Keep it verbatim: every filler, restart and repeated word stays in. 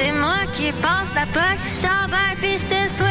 c'est moi qui passe la poque. Ciao, bye, pis je te souhaite